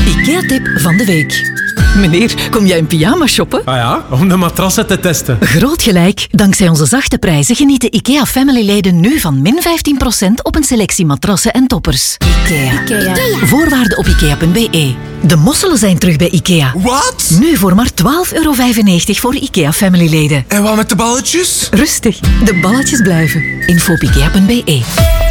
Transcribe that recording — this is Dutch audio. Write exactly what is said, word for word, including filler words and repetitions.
IKEA-tip van de week. Meneer, kom jij in pyjama shoppen? Ah ja, om de matrassen te testen. Groot gelijk. Dankzij onze zachte prijzen genieten IKEA Family-leden nu van min vijftien procent op een selectie matrassen en toppers. IKEA. IKEA. Voorwaarden op ikea punt b e. De mosselen zijn terug bij IKEA. Wat? Nu voor maar twaalf euro vijfennegentig voor IKEA Family-leden. En wat met de balletjes? Rustig, de balletjes blijven. info op ikea punt b e.